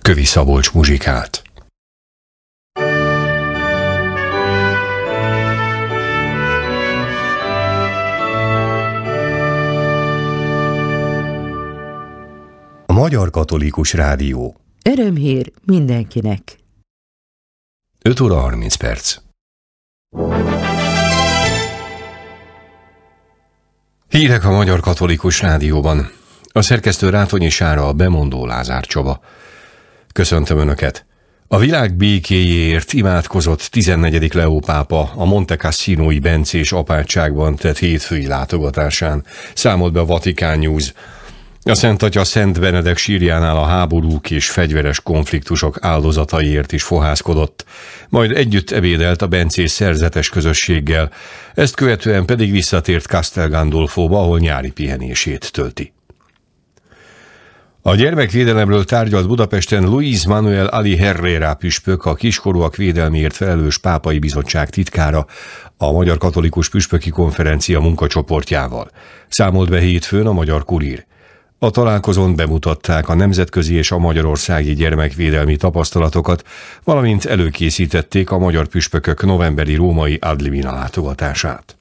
Kövi Szabolcs muzsikált. A Magyar Katolikus Rádió. Örömhír mindenkinek. 5 óra 30 perc. Hírek a Magyar Katolikus Rádióban. A szerkesztő Rátonyi Sára, a bemondó Lázár Csaba. Köszöntöm Önöket! A világ békéjéért imádkozott 14. Leó pápa a Monte Cassinói bencés apátságban tett hétfői látogatásán, számolt be a Vatikán News. A Szent Atya Szent Benedek sírjánál a háborúk és fegyveres konfliktusok áldozataiért is fohászkodott, majd együtt ebédelt a bencés szerzetes közösséggel, ezt követően pedig visszatért Castel Gandolfóba, ahol nyári pihenését tölti. A gyermekvédelemről tárgyalt Budapesten Luis Manuel Ali Herrera püspök, a kiskorúak védelméért felelős pápai bizottság titkára, a Magyar Katolikus Püspöki Konferencia munkacsoportjával. Számolt be hétfőn a Magyar Kurír. A találkozón bemutatták a nemzetközi és a magyarországi gyermekvédelmi tapasztalatokat, valamint előkészítették a magyar püspökök novemberi római Ad Limina látogatását.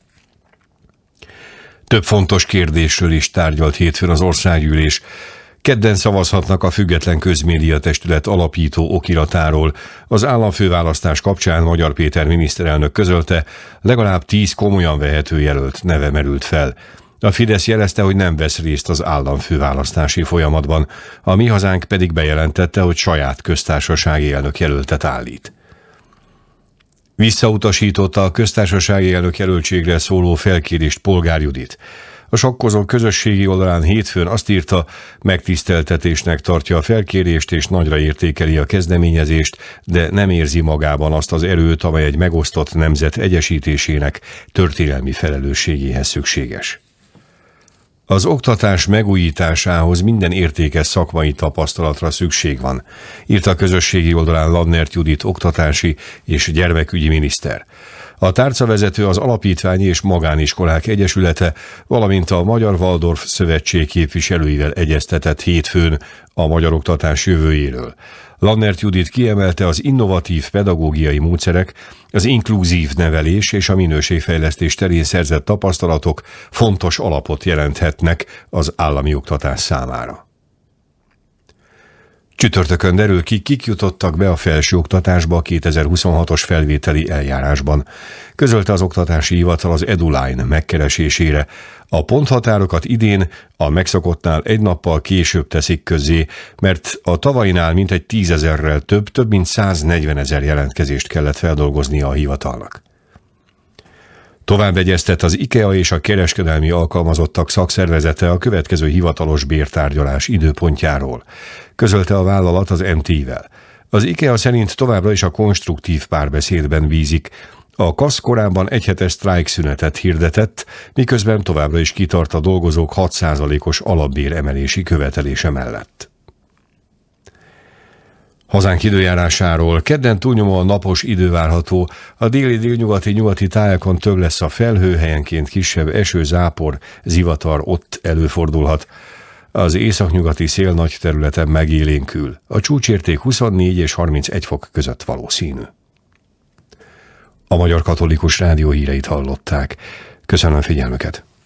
Több fontos kérdésről is tárgyalt hétfőn az országgyűlés. Kedden szavazhatnak a Független Közmédia Testület alapító okiratáról. Az államfőválasztás kapcsán Magyar Péter miniszterelnök közölte, legalább 10 komolyan vehető jelölt neve merült fel. A Fidesz jelezte, hogy nem vesz részt az államfőválasztási folyamatban, a Mi Hazánk pedig bejelentette, hogy saját köztársasági elnök jelöltet állít. Visszautasította a köztársasági elnök jelöltségre szóló felkérést Polgár Judit. A Sakkozó közösségi oldalán hétfőn azt írta, megtiszteltetésnek tartja a felkérést és nagyra értékeli a kezdeményezést, de nem érzi magában azt az erőt, amely egy megosztott nemzet egyesítésének történelmi felelősségéhez szükséges. Az oktatás megújításához minden értékes szakmai tapasztalatra szükség van, írta a közösségi oldalán Lannert Judit oktatási és gyermekügyi miniszter. A tárcavezető az Alapítványi és Magániskolák Egyesülete, valamint a Magyar Waldorf Szövetség képviselőivel egyeztetett hétfőn a magyar oktatás jövőjéről. Lannert Judit kiemelte, az innovatív pedagógiai módszerek, az inkluzív nevelés és a minőségfejlesztés terén szerzett tapasztalatok fontos alapot jelenthetnek az állami oktatás számára. Csütörtökön derül ki, kik jutottak be a felsőoktatásba a 2026-os felvételi eljárásban. Közölte az Oktatási Hivatal az EduLine megkeresésére. A ponthatárokat idén a megszokottnál egy nappal később teszik közzé, mert a tavainál mintegy 10 000-rel több mint 140 000 jelentkezést kellett feldolgoznia a hivatalnak. Tovább egyeztet az IKEA és a kereskedelmi alkalmazottak szakszervezete a következő hivatalos bértárgyalás időpontjáról. Közölte a vállalat az MT-vel. Az IKEA szerint továbbra is a konstruktív párbeszédben bízik. A KASZ korábban egyhetes sztrájkszünetet hirdetett, miközben továbbra is kitart a dolgozók 6%-os alapbér emelési követelése mellett. Hazánk időjárásáról: kedden túlnyomóan napos idő várható, a déli-délnyugati tájakon több lesz a felhő, helyenként kisebb eső, zápor, zivatar ott előfordulhat. Az északnyugati szél nagy területen megélénkül. A csúcsérték 24 és 31 fok között valószínű. A Magyar Katolikus Rádió híreit hallották. Köszönöm figyelmüket!